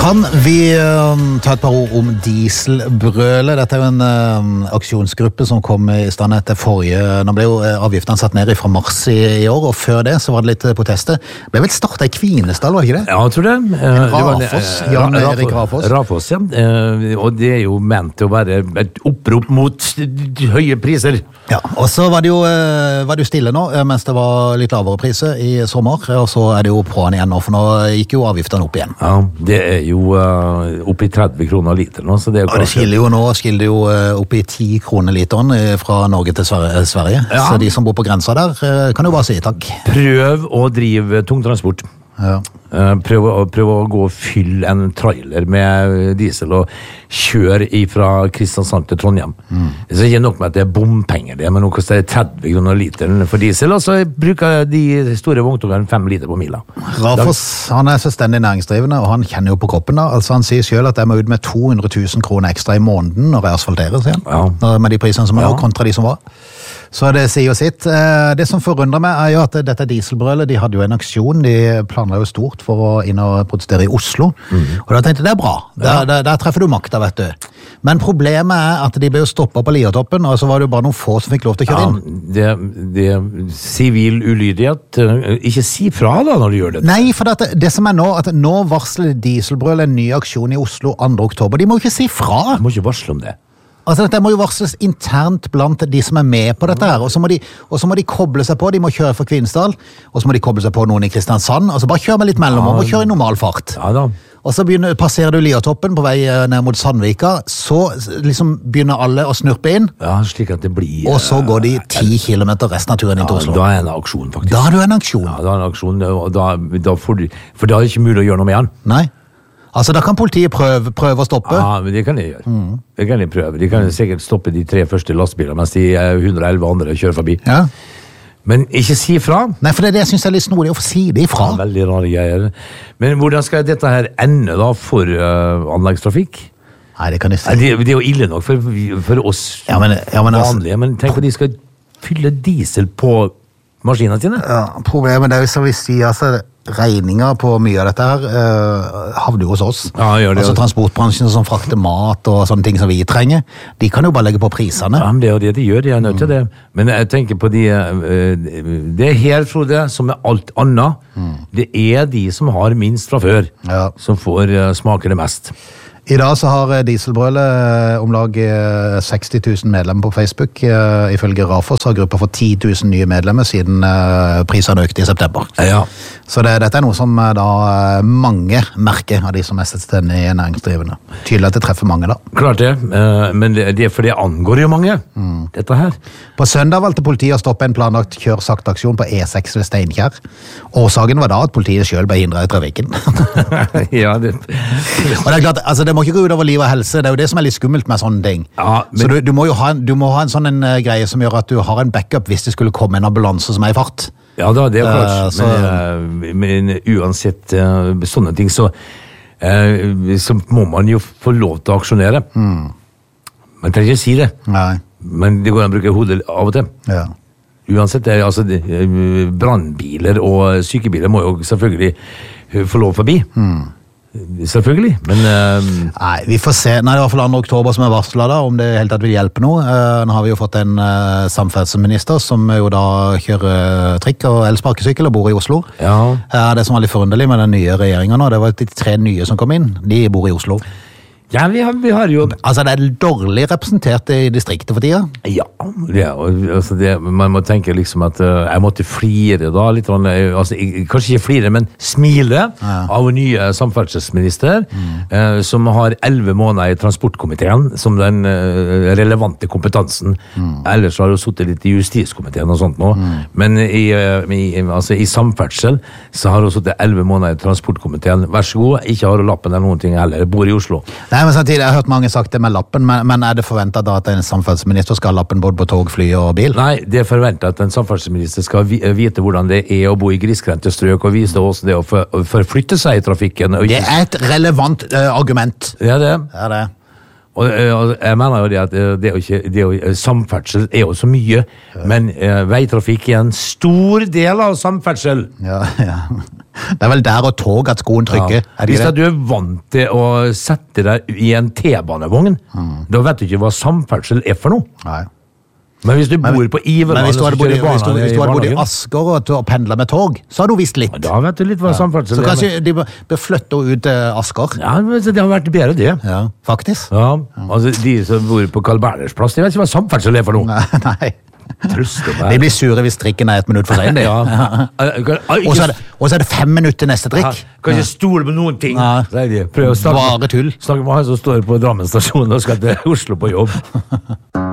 Kan vi ta et par ord om dieselbrølet? Dette jo en aksjonsgruppe som kom i stand etter forrige... Nå ble jo avgiftene satt ned fra mars i år, og før det så var det litt protester. Det ble vel startet i Kvinesdal, var det ikke det? Ja, jeg tror det. Rafoss, Jan Erik Rafoss. Rafoss, ja. Og det jo ment til å være et opprop mot høye priser. Ja, og så var det jo stille nå, mens det var litt lavere priser i sommer, og så det jo på'n igjen nå, for nå gikk jo avgiftene opp igjen. Ja, det jo opp i 30 kroner liter nå, så det og det skiller jo opp i 10 kroner literen fra Norge til Sverige, ja. Så de som bor på grensa der kan jo bare si takk. Prøv å drive tungtransport. Ja. Prøv å gå og fylle en trailer med diesel og kjøre fra Kristiansand til Trondheim. Så ikke nok med at det bompenger det, men nå koster det 30 kroner literen for diesel, og så bruker de store vogntogene 5 liter på mila. Rafoss, han selvstendig næringsdrivende, og han kjenner jo på kroppen da. Altså han sier selv at jeg må ut med 200 000 kroner ekstra i måneden når jeg asfalterer, sier han. Ja. Med de prisene som nå kontra de som var. Så det sier jo sitt. Det som forundrer meg jo at dette dieselbrølet, de hadde jo en aksjon, de planla jo stort for å inn og protestere i Oslo. Og da tenkte jeg, det bra. Der treffer du makta, vet du. Men problemet at de ble jo stoppet på Liertoppen, og så var det jo bare noen få som fikk lov til å kjøre inn. Det sivil ulydighet. Ikke si fra da når du gjør det. Nei, for det som nå, at nå varsler dieselbrøl en ny aksjon i Oslo 2. oktober. De må jo ikke si fra. De må ikke varsle om det. Altså dette må jo varsles internt blant de som med på dette her, og så må de koble seg på, de må kjøre fra Kvinesdal, og så må de koble seg på noen i Kristiansand, og så bare kjøre med litt mellomom, og kjøre i normal fart. Ja da. Og så passerer du Liertoppen på vei ned mot Sandvika, så liksom begynner alle å snurpe inn. Ja, slik at det blir... Og så går de 10 kilometer resten av turen inn til Oslo. Da en aksjon, faktisk. Da du en aksjon. Ja, da en aksjon, da får du... For da det ikke mulig å gjøre noe med den. Nei. Altså, da kan politiet prøve å stoppe? Ja, men det kan de gjøre. Det kan de prøve. De kan sikkert stoppe de 3 første lastbilene, mens de 111 andre kjører forbi. Ja. Men ikke si fra. Nei, for det jeg synes er litt snodig å få si det ifra. Ja, veldig rare greier. Men hvordan skal dette her ende da for anleggstrafikk? Nei, det kan de si. Det jo ille nok for oss vanlige, men tenk på de skal fylle diesel på maskinene sine. Ja, problemet jo som vi sier, altså... Regninger på mye av dette her havner jo hos oss. Ja, gjør det. Altså transportbransjen som frakter mat og sånne ting som vi trenger, de kan jo bare legge på prisene. Ja, men det er jo det de gjør, de nødt til det. Men jeg tenker på det her, Frode, som alt annet, det de som har minst fra før, som får smake det mest. I dag så har dieselbrølet om lag 60 000 medlemmer på Facebook. Ifølge Rafoss har gruppa fått 10 000 nye medlemmer siden prisene økte i september. Ja. Så dette noe som da mange merker av de som selvstendig næringsdrivende. Tydelig at det treffer mange da. Klart det, men det for det angår jo mange, dette her. På søndag valgte politiet å stoppe en planlagt kjør-sakt-aksjon på E6 ved Steinkjer. Årsaken var da at politiet selv ble hindret i trafikken. Ja, det... Og det klart, altså det må ikke gå ut over liv og helse, det jo det som litt skummelt med sånne ting. Ja, men... Så du må ha en sånn greie som gjør at du har en backup hvis det skulle komme en ambulanse som i fart. Ja da, det klart, men uansett sånne ting så må man jo få lov til å aksjonere. Man trenger ikke si det. Nei. Men det går an å bruke hodet av og til. Ja. Uansett, altså brandbiler og sykebiler må jo selvfølgelig få lov forbi. Selvfølgelig, men... Nei, vi får se. Nei, det er i hvert fall 2. oktober som varslet da, om det helt tatt vil hjelpe noe. Nå har vi jo fått en samferdselsminister som jo da kjører trikk og elsparkesykkel og bor i Oslo. Ja. Det som var litt forunderlig med den nye regjeringen nå, det var de 3 nye som kom inn. De bor i Oslo. Ja, vi har jo... Altså, det dårlig representert i distriktet for tida? Ja, altså man må tenke liksom at jeg måtte flire da, litt, altså, kanskje ikke flire, men smile av nye samferdselsminister, som har 11 måneder i transportkomiteen, som den relevante kompetansen. Ellers har hun suttet litt i justiskomiteen og sånt nå, men altså, i samferdsel så har hun suttet 11 måneder i transportkomiteen. Vær så god, ikke har hun lappen eller noen ting heller, bor i Oslo. Nei, men samtidig, jeg har hørt mange sagt det med lappen, men det forventet da at en samferdselsminister skal ha lappen både på tog, fly og bil? Nei, det forventet at en samferdselsminister skal vite hvordan det å bo i grisgrendte strøk, og vise hvordan det å forflytte seg i trafikken. Det et relevant argument. Ja, det. Ja, det. Og jeg mener jo det at samferdsel jo så mye, men veitrafikk en stor del av samferdsel. Ja. Det vel der og tog at skoen trykker. Hvis du vant til å sette deg i en T-banevogn, da vet du ikke hva samferdsel for noe. Nei. Men hvis du bor på Iveland... Men hvis du hadde bodd i Asker og pendlet med tog, så har du visst litt. Da vet du litt hva samferdsel så kanskje de bør flytte ut Asker. Ja, det har vært bedre det. Ja, faktisk. Ja, altså de som bor på Carl Berners plass, de vet ikke hva samferdsel for noe. Nei. De blir sure hvis trikken 1 minutt for sent. Og så er det 5 minutter til neste trikk. Kan ikke stole på noen ting. Bare tull. Snakker med han som står på Drammen stasjon og skal til Oslo på jobb.